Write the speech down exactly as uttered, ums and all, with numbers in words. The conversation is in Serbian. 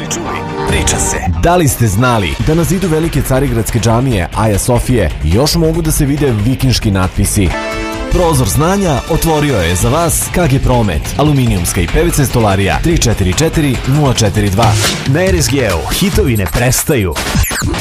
čuli, priča se. Da li ste znali da na zidu velike Carigradske džamije Aja Sofije još mogu da se vide vikinški natpisi? Prozor znanja otvorio je za vas K G Promet, aluminijumska i P V C stolarija tri četiri četiri nula četiri dva. Na R S G-u hitovi ne prestaju.